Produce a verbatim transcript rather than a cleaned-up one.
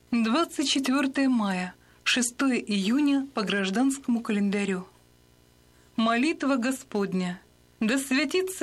двадцать четвёртое мая, шестое июня по гражданскому календарю. Молитва Господня. Да святится